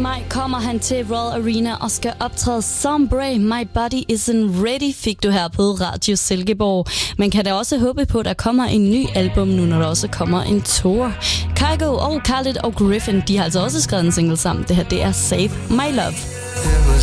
maj kommer han til Royal Arena og skal optræde Sombre. My Body Isn't Ready fik du her på Radio Silkeborg. Man kan da også håbe på, at der kommer en ny album nu, når der også kommer en tour. Kygo og Khaled og Griffin, de har altså også skrevet en single sammen. Det her, det er Save My Love.